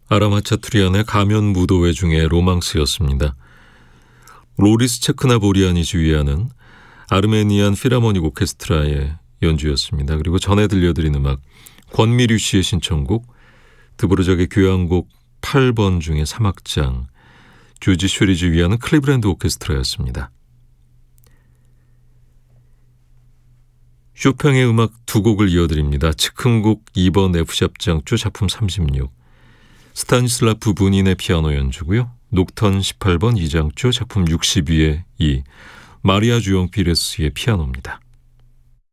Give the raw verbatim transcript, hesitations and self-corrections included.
아라마차투리안의 가면 무도회 중에 로망스였습니다. 로리스 체크나보리안이 지휘하는 아르메니안 필하모닉 오케스트라의 연주였습니다. 그리고 전에 들려드린 음악 권미류 씨의 신청곡 드보르작의 교향곡 팔 번 중에 삼 악장 주지 슈리 지휘하는 클리브랜드 오케스트라였습니다. 쇼팽의 음악 두 곡을 이어드립니다. 즉흥곡 이 번 F샵 장조 작품 삼십육 스타니슬라프 분인의 피아노 연주고요. 녹턴 십팔 번 이 장조 작품 육십이의 이 마리아 주용 피레스의 피아노입니다.